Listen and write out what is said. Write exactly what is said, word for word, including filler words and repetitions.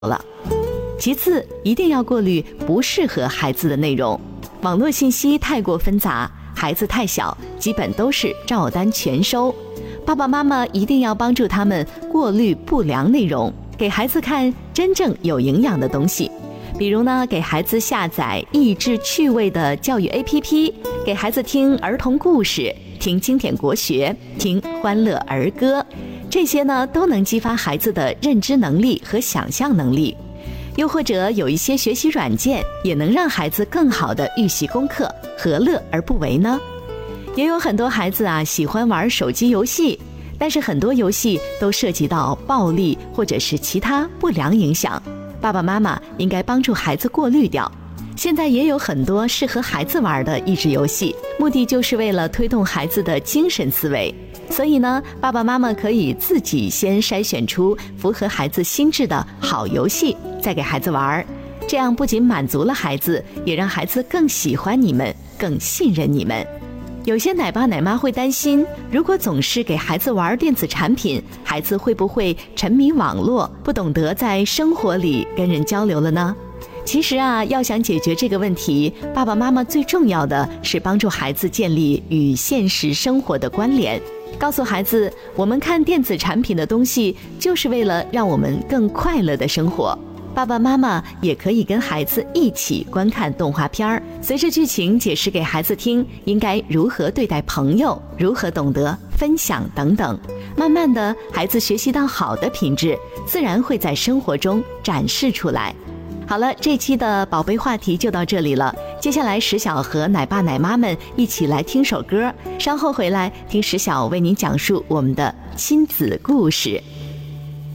了。其次，一定要过滤不适合孩子的内容。网络信息太过纷杂，孩子太小，基本都是照单全收。爸爸妈妈一定要帮助他们过滤不良内容，给孩子看真正有营养的东西。比如呢，给孩子下载益智趣味的教育 A P P， 给孩子听儿童故事，听经典国学，听欢乐儿歌，这些呢都能激发孩子的认知能力和想象能力。又或者有一些学习软件也能让孩子更好的预习功课，何乐而不为呢？也有很多孩子啊喜欢玩手机游戏，但是很多游戏都涉及到暴力或者是其他不良影响，爸爸妈妈应该帮助孩子过滤掉。现在也有很多适合孩子玩的益智游戏，目的就是为了推动孩子的精神思维。所以呢，爸爸妈妈可以自己先筛选出符合孩子心智的好游戏，再给孩子玩。这样不仅满足了孩子，也让孩子更喜欢你们，更信任你们。有些奶爸奶妈会担心，如果总是给孩子玩电子产品，孩子会不会沉迷网络，不懂得在生活里跟人交流了呢？其实啊，要想解决这个问题，爸爸妈妈最重要的是帮助孩子建立与现实生活的关联，告诉孩子，我们看电子产品的东西就是为了让我们更快乐的生活。爸爸妈妈也可以跟孩子一起观看动画片，随着剧情解释给孩子听应该如何对待朋友，如何懂得分享等等。慢慢的，孩子学习到好的品质，自然会在生活中展示出来。好了，这期的宝贝话题就到这里了。接下来石小和奶爸奶妈们一起来听首歌，稍后回来听石小为您讲述我们的亲子故事。